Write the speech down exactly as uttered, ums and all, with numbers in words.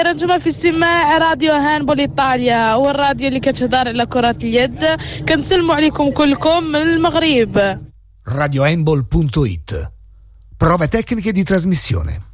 نجمة في استماع راديو هاندبول إيطاليا، هو الراديو اللي كتهدر على كرة اليد. كنسلموا عليكم كلكم من المغرب. radio handball punto it. Prove tecniche di trasmissione.